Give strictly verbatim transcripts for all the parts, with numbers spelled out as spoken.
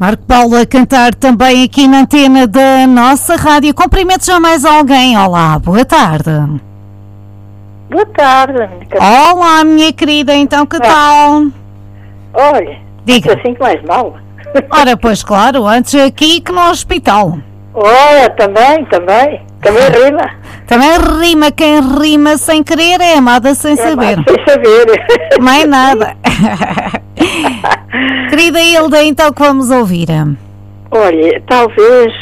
Marco Paulo a cantar também aqui na antena da nossa rádio. Cumprimento já mais alguém. Olá, boa tarde. Boa tarde. Olá, minha querida, então que tal? Olha, diga. Assim que mais mal. Ora, pois claro, antes aqui que no hospital. Olha, também, também. Também rima. Também rima, quem rima sem querer é amada sem É saber. mais sem saber. Mais nada. Querida Hilda, então que vamos ouvir? Olha, talvez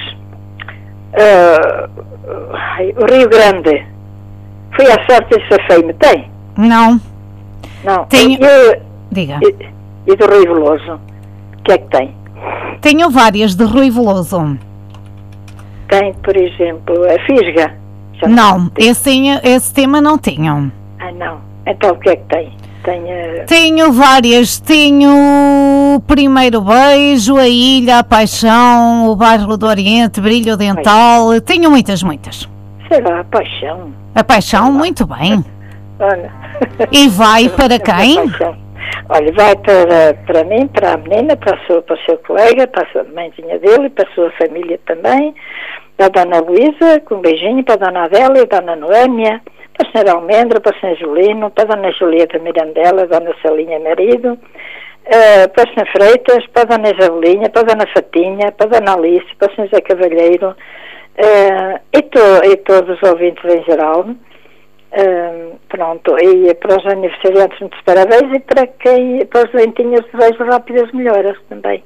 uh, o Rio Grande foi a sorte de ser feio, tem? Não. Não. Tenho... E, Diga. E, e do Rui Veloso, o que é que tem? Tenho várias de Rui Veloso. Tem, por exemplo, a Fisga. Já Não, tem. esse, tinha, esse tema não tenho. Ah, não. Então o que é que tem? Tem uh... Tenho várias. Tenho o Primeiro Beijo, a Ilha, a Paixão, o Bairro do Oriente, Brilho Dental. Ai. Tenho muitas, muitas. Sei lá, a Paixão. A Paixão, muito bem. Olha. E vai para quem? Olha, vai para, para mim, para a menina, para, a sua, para o seu colega, para a mãezinha dele, para a sua família também, para a Dona Luísa, com um beijinho, para a Dona Adélia, para a Dona Noémia, para a Senhora Almendra, para o Senhor Julino, para a Dona Julieta Mirandela, Dona Salinha Marido, uh, para a Senhora Freitas, para a Dona Isabelinha, para a Dona Fatinha, para a Dona Alice, para o Senhor José Cavalheiro, uh, e, to, e todos os ouvintes em geral. Uh, pronto, e para os aniversariantes muitos parabéns e para quem, para os doentinhos desejo rápidas melhoras também.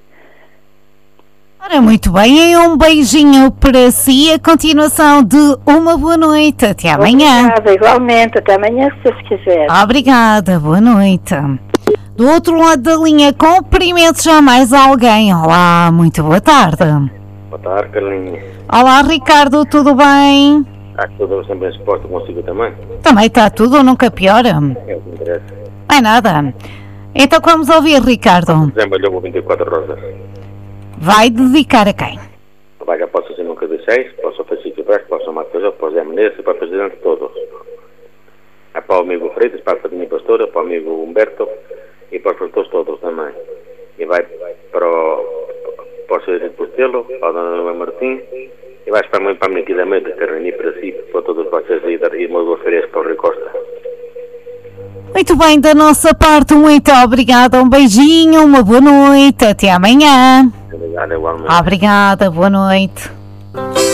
Ora, muito bem, e um beijinho para si, a continuação de uma boa noite, até amanhã. Obrigada, igualmente, até amanhã se Deus quiser. Obrigada, boa noite. Do outro lado da linha, cumprimento já mais alguém. Olá, muito boa tarde. Boa tarde, Carlinhos. Olá, Ricardo, tudo bem? Acho que todos sempre em suporte consigo também. Também está tudo, nunca piora. É o que interessa. Não é nada. Então vamos ouvir, Ricardo. Desembalhou o vinte e quatro rosas. Vai dedicar a quem? Vai que posso ser nunca de seis, posso o Francisco Vaz, posso o Matheus, posso o Zé Menezes, para o Presidente, todos. É para o amigo Freitas, para a Fadinha Pastora, para o amigo Humberto e para os produtores todos também. E vai para o, para o Sr. de Postelo, para a Dona Noé Martins. E vais para a mãe, para a minha querida mãe, para reunir para si, para todos vocês e dar uma boa férias para o Rui Costa. Muito bem, da nossa parte, muito obrigada, um beijinho, uma boa noite, até amanhã. Obrigado, igualmente. Obrigada, boa noite.